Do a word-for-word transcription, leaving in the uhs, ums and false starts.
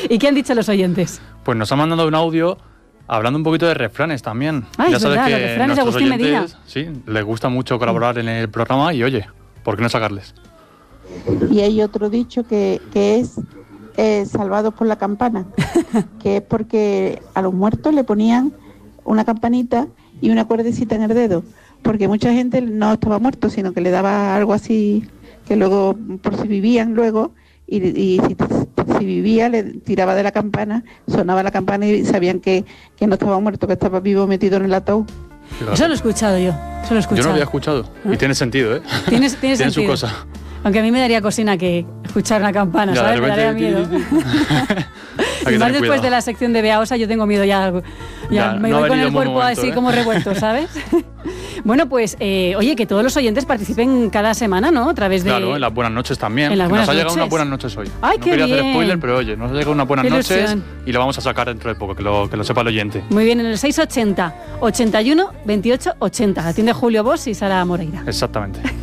¿Y qué han dicho los oyentes? Pues nos han mandado un audio hablando un poquito de refranes también. Ah, ya es sabes verdad, que los refranes de nuestros Agustín oyentes, Medina. sí, les gusta mucho colaborar en el programa y oye, ¿por qué no sacarles? Y hay otro dicho que, que es eh, salvados por la campana, que es porque a los muertos le ponían una campanita y una cuerdecita en el dedo, porque mucha gente no estaba muerto, sino que le daba algo así, que luego, por si vivían luego, y, y si, si vivía, le tiraba de la campana, sonaba la campana y sabían que, que no estaba muerto, que estaba vivo metido en el ataúd. Fíjate. Eso lo he escuchado yo. Eso lo he escuchado. Yo no lo había escuchado. ¿Eh? Y tiene sentido, ¿eh? Tienes, tiene Tiene sentido. su cosa. Aunque a mí me daría cocina que escuchar una campana, Ya, ¿sabes? de Me daría repente, miedo. ti, ti, ti. Hay Y que más tener después cuidado. de la sección de Bea Osa, yo tengo miedo ya. Ya, Ya, me no ha voy con venido el en buen cuerpo momento, así ¿eh? como revuelto, ¿sabes? Bueno, pues, eh, oye, que todos los oyentes participen cada semana, ¿no? A través de... Claro, en las buenas noches también. En las buenas nos ha llegado noches. unas buenas noches hoy. ¡Ay, no qué quería bien! hacer spoiler, pero oye, nos ha llegado unas buenas ¡Qué noches ilusión! y lo vamos a sacar dentro de poco, que lo, que lo sepa el oyente. Muy bien, en el seiscientos ochenta, ochenta y uno, veintiocho, ochenta. Atiende Julio Bosch y Sara Moreira. Exactamente.